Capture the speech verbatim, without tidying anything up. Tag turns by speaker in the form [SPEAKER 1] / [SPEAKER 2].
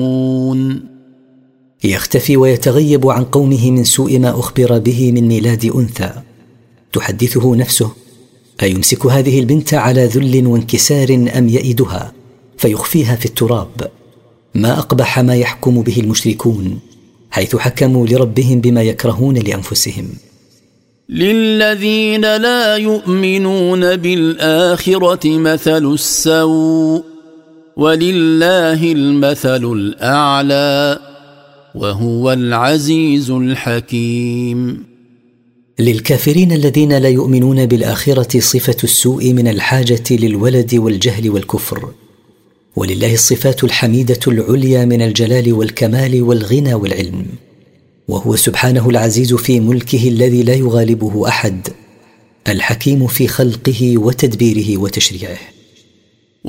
[SPEAKER 1] يختفي ويتغيب عن قومه من سوء ما أخبر به من ميلاد أنثى. تحدثه نفسه: أيمسك هذه البنت على ذل وانكسار أم يئدها فيخفيها في التراب؟ ما أقبح ما يحكم به المشركون حيث حكموا لربهم بما يكرهون لأنفسهم.
[SPEAKER 2] للذين لا يؤمنون بالآخرة مثل السوء ولله المثل الأعلى وهو العزيز الحكيم.
[SPEAKER 1] للكافرين الذين لا يؤمنون بالآخرة صفة السوء من الحاجة للولد والجهل والكفر، ولله الصفات الحميدة العليا من الجلال والكمال والغنى والعلم، وهو سبحانه العزيز في ملكه الذي لا يغالبه أحد، الحكيم في خلقه وتدبيره وتشريعه.